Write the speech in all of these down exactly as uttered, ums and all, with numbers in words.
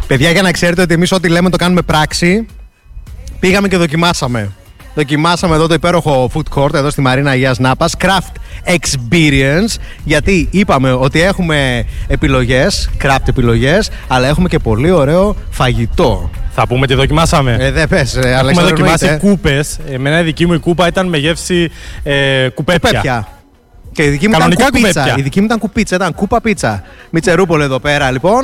Παιδιά, για να ξέρετε ότι εμείς ό,τι λέμε το κάνουμε πράξη, πήγαμε και δοκιμάσαμε. Δοκιμάσαμε εδώ το υπέροχο food court εδώ στη Μαρίνα Αγίας Νάπας, Craft Experience, γιατί είπαμε ότι έχουμε επιλογές, craft επιλογές, αλλά έχουμε και πολύ ωραίο φαγητό. Θα πούμε τι δοκιμάσαμε. Ε, δεν πες, ε, Έχουμε δοκιμάσει κούπες. Εμένα η δική μου η κούπα ήταν με γεύση ε, κουπέπια. κουπέπια. Και η δική μου Κανονικά ήταν κουπίτσα. κουπέπια. Η δική μου ήταν κουπίτσα, ήταν κούπα πίτσα. Μιτσερούπολη εδώ πέρα λοιπόν.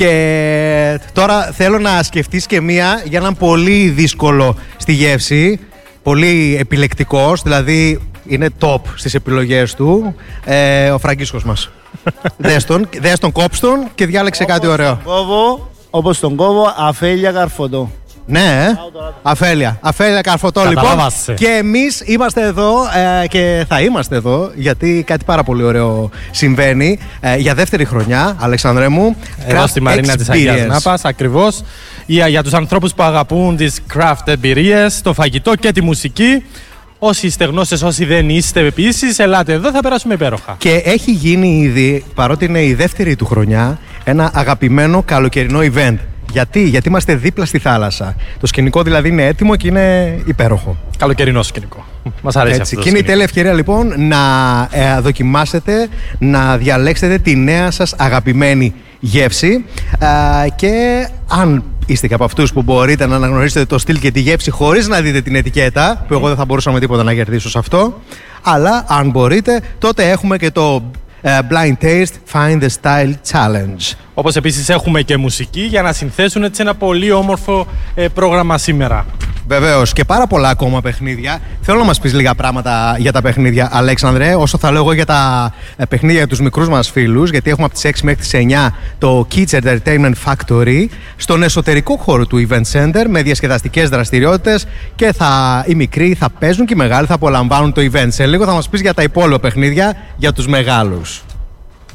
Και τώρα θέλω να σκεφτείς και μία για έναν πολύ δύσκολο στη γεύση. Πολύ επιλεκτικός, δηλαδή είναι top στις επιλογές του. Ε, ο Φραγκίσκος μας. Δες τον, δες τον, κόψ' τον και διάλεξε όπως κάτι ωραίο. Τον κόβω, όπως τον κόβω, αφέλια καρφωτό. Ναι, αφέλεια. Αφέλεια καρφωτό λοιπόν. Και εμείς είμαστε εδώ ε, και θα είμαστε εδώ γιατί κάτι πάρα πολύ ωραίο συμβαίνει ε, για δεύτερη χρονιά, Αλεξανδρέ μου. Εδώ στη Μαρίνα της Αγίας Νάπας, ακριβώς. Για, για τους ανθρώπους που αγαπούν τις craft εμπειρίες, το φαγητό και τη μουσική. Όσοι είστε γνώστες, όσοι δεν είστε επίσης, ελάτε εδώ, θα περάσουμε υπέροχα. Και έχει γίνει ήδη, παρότι είναι η δεύτερη του χρονιά, ένα αγαπημένο καλοκαιρινό event. Γιατί, γιατί είμαστε δίπλα στη θάλασσα. Το σκηνικό δηλαδή είναι έτοιμο και είναι υπέροχο. Καλοκαιρινό σκηνικό. Μας αρέσει αυτό. Και είναι η τέλεια ευκαιρία λοιπόν να ε, δοκιμάσετε, να διαλέξετε τη νέα σας αγαπημένη γεύση ε, και αν είστε και από αυτούς που μπορείτε να αναγνωρίσετε το στυλ και τη γεύση χωρίς να δείτε την ετικέτα, που εγώ δεν θα μπορούσα με τίποτα να κερδίσω σε αυτό, αλλά αν μπορείτε τότε έχουμε και το Blind Taste Find the Style Challenge. Όπως επίσης έχουμε και μουσική για να συνθέσουν έτσι ένα πολύ όμορφο ε, πρόγραμμα σήμερα. Βεβαίως, και πάρα πολλά ακόμα παιχνίδια. Θέλω να μας πεις λίγα πράγματα για τα παιχνίδια, Αλέξανδρε, όσο θα λέω εγώ για τα παιχνίδια για τους μικρούς μας φίλους, γιατί έχουμε από τις έξι μέχρι τις εννιά το Kids Entertainment Factory στον εσωτερικό χώρο του Event Center με διασκεδαστικές δραστηριότητες και θα, οι μικροί θα παίζουν και οι μεγάλοι θα απολαμβάνουν το event. Σε λίγο θα μας πεις για τα υπόλοιπα παιχνίδια για τους μεγάλους.